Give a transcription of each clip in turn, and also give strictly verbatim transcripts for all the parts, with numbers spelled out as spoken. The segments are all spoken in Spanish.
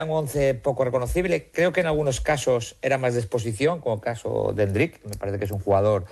un once poco reconocible. Creo que en algunos casos era más de exposición, como el caso de Endrick. Me parece que es un jugador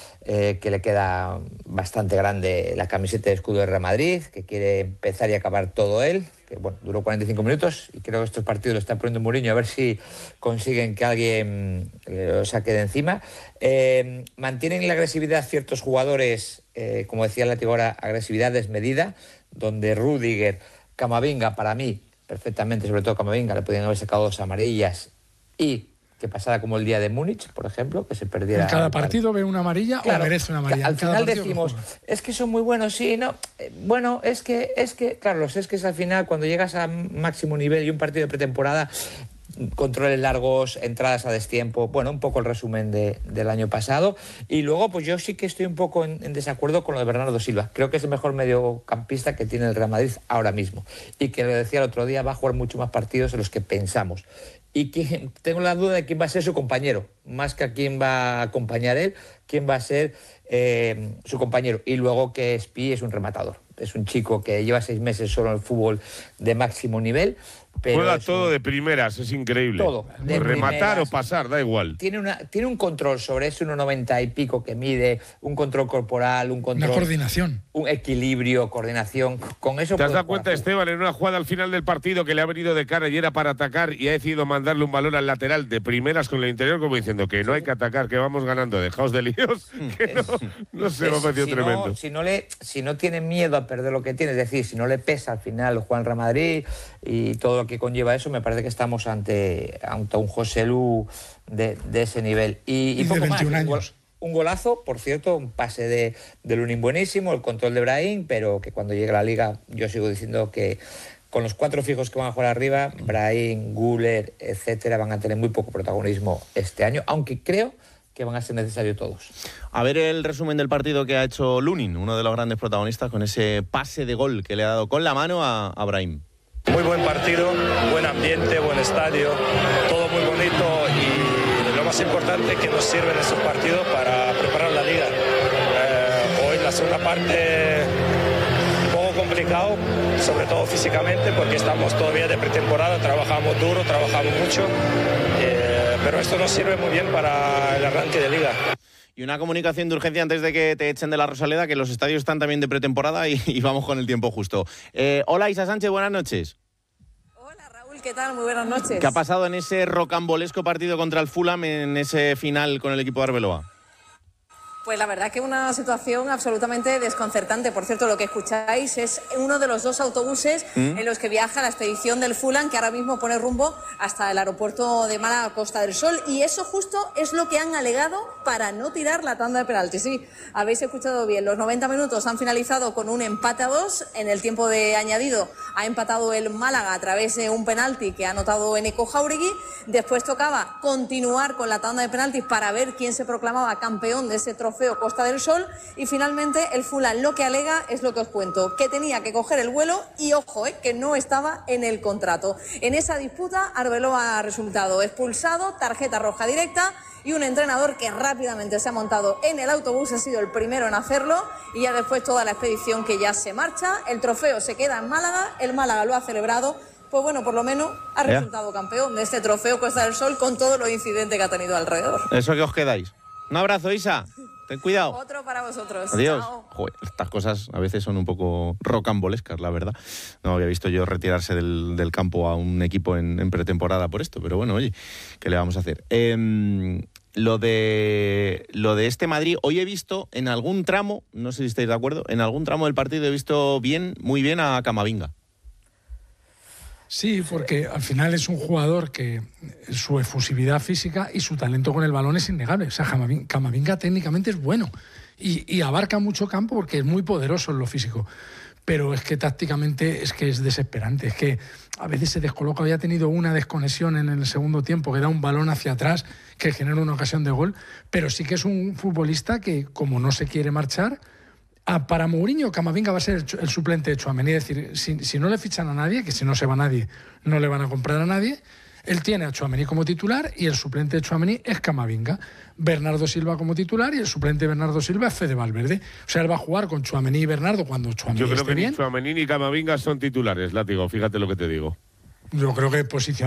eh, que le queda bastante grande la camiseta de escudo de Real Madrid, que quiere empezar y acabar todo él, que bueno, duró cuarenta y cinco minutos y creo que estos partidos lo está poniendo Mourinho a ver si consiguen que alguien lo saque de encima. Eh, mantienen la agresividad ciertos jugadores, eh, como decía el látigo ahora, agresividad desmedida, donde Rüdiger, Camavinga, para mí, perfectamente, sobre todo Camavinga, le podían haber sacado dos amarillas y que pasara como el día de Múnich, por ejemplo, que se perdiera. En cada partido ve una amarilla, claro, o merece una amarilla. Al final decimos, es que son muy buenos, sí, no. Eh, bueno, es que, es que, claro, los es que es al final, cuando llegas a máximo nivel y un partido de pretemporada, controles largos, entradas a destiempo, bueno, un poco el resumen de, del año pasado. Y luego, pues yo sí que estoy un poco en, en desacuerdo con lo de Bernardo Silva. Creo que es el mejor mediocampista que tiene el Real Madrid ahora mismo. Y que, lo decía el otro día, va a jugar mucho más partidos de los que pensamos. Y que tengo la duda de quién va a ser su compañero, más que a quién va a acompañar él, quién va a ser eh, su compañero. Y luego que Spi es un rematador. Es un chico que lleva seis meses solo en el fútbol de máximo nivel. Pero juega todo un... de primeras, es increíble. Todo. De rematar primeras, o pasar, da igual. Tiene, una, tiene un control sobre ese uno noventa y pico que mide, un control corporal, un control... Una coordinación. Un equilibrio, coordinación. Con eso ¿Te has dado jugar. cuenta, Esteban, en una jugada al final del partido que le ha venido de cara y era para atacar y ha decidido mandarle un balón al lateral de primeras con el interior, como diciendo que no hay que atacar, que vamos ganando, dejaos de líos, que no, no sé, me ha parecido si tremendo. No, si, no le, si no tiene miedo a perder lo que tiene, es decir, si no le pesa al final jugar en Real Madrid y todo lo que conlleva eso, me parece que estamos ante, ante un Joselu de, de ese nivel. Y, y, y poco de veintiún más, años. Un golazo, por cierto, un pase de, de Lunin buenísimo, el control de Brahim, pero que cuando llegue a la Liga yo sigo diciendo que con los cuatro fijos que van a jugar arriba, Brahim, Güler, etcétera, van a tener muy poco protagonismo este año, aunque creo que van a ser necesarios todos. A ver el resumen del partido que ha hecho Lunin, uno de los grandes protagonistas, con ese pase de gol que le ha dado con la mano a, a Brahim. Muy buen partido, buen ambiente, buen estadio, todo muy bonito y lo más importante que nos sirven esos partidos para preparar la liga. Eh, hoy la segunda parte un poco complicado, sobre todo físicamente, porque estamos todavía de pretemporada, trabajamos duro, trabajamos mucho, eh, pero esto nos sirve muy bien para el arranque de liga. Y una comunicación de urgencia antes de que te echen de la Rosaleda, que los estadios están también de pretemporada y, y vamos con el tiempo justo. Eh, hola Isa Sánchez, buenas noches. Hola Raúl, ¿qué tal? Muy buenas noches. ¿Qué ha pasado en ese rocambolesco partido contra el Fulham, en ese final con el equipo de Arbeloa? Pues la verdad que una situación absolutamente desconcertante. Por cierto, lo que escucháis es uno de los dos autobuses ¿Mm? en los que viaja la expedición del Fulham, que ahora mismo pone rumbo hasta el aeropuerto de Málaga, Costa del Sol. Y eso justo es lo que han alegado para no tirar la tanda de penaltis. Sí, habéis escuchado bien. Los noventa minutos han finalizado con un empate a dos. En el tiempo de añadido ha empatado el Málaga a través de un penalti que ha anotado Eneko Jauregui. Después tocaba continuar con la tanda de penaltis para ver quién se proclamaba campeón de ese trofeo Costa del Sol, y finalmente el Fulham lo que alega es lo que os cuento, que tenía que coger el vuelo y ojo, eh, que no estaba en el contrato. En esa disputa Arbeloa ha resultado expulsado, tarjeta roja directa, y un entrenador que rápidamente se ha montado en el autobús ha sido el primero en hacerlo, y ya después toda la expedición que ya se marcha. El trofeo se queda en Málaga, el Málaga lo ha celebrado. Pues bueno, por lo menos ha resultado campeón de este trofeo Costa del Sol con todos los incidentes que ha tenido alrededor. Eso que os quedáis. Un abrazo, Isa. Ten cuidado. Otro para vosotros. Adiós. Chao. Joder, estas cosas a veces son un poco rocambolescas, la verdad. No había visto yo retirarse del, del campo a un equipo en, en pretemporada por esto, pero bueno, oye, ¿qué le vamos a hacer? Eh, lo de lo de este Madrid, hoy he visto en algún tramo, no sé si estáis de acuerdo, en algún tramo del partido he visto bien, muy bien a Camavinga. Sí, porque al final es un jugador que su efusividad física y su talento con el balón es innegable. O sea, Camavinga técnicamente es bueno y, y abarca mucho campo porque es muy poderoso en lo físico. Pero es que tácticamente es que es desesperante. Es que a veces se descoloca. Había tenido una desconexión en el segundo tiempo que da un balón hacia atrás que genera una ocasión de gol. Pero sí que es un futbolista que, como no se quiere marchar, Ah, para Mourinho, Camavinga va a ser el, el suplente de Tchouaméni. Es decir, si, si no le fichan a nadie, que si no se va nadie, no le van a comprar a nadie, él tiene a Tchouaméni como titular y el suplente de Tchouaméni es Camavinga. Bernardo Silva como titular y el suplente de Bernardo Silva es Fede Valverde. O sea, él va a jugar con Tchouaméni y Bernardo cuando Tchouaméni esté bien. Yo creo que ni Tchouaméni ni Camavinga son titulares, látigo, fíjate lo que te digo. Yo creo que posición